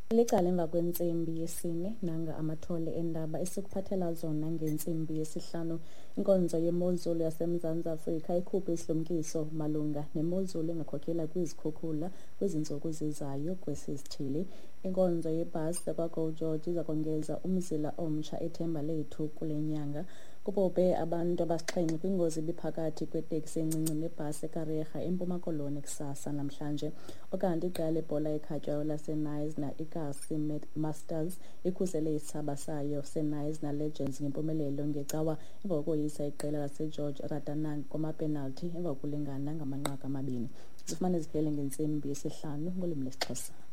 Licala emva kwentsimbi yesine nanga amathole endaba esikuphathela zona ngentsimbi yesihlanu. Inkonzo yemozulu yaseMzantsi Afrika ikhuphe isilumkiso malunga nemozulu engakhokhela kwizikhukhula kwizintsuku zizayo kwesisithili. Inkonzo yebhasi yakwaGo George iza kongeza umzila omtsha eThemba Lethu kule nyanga. Kubhubhe abantu abasixhenxe kwingozi ebiphakathi kweteksi encinci nebhasi eKarega eMpuma Koloni kusasa namhlanje. Okanti iqela lebhola ekhatywayo laseNice ikasi Masters ikhusele isithsaba sayo seNice Legends ngempumelelo ngecawa emva kokoyisa iqela laseGeorge Ratanang kwamapenalti emva kokulingana ngamanqaku 2. Zifumane ziphele ngentsimbi yesihlanu ngolwimi lesiXhosa.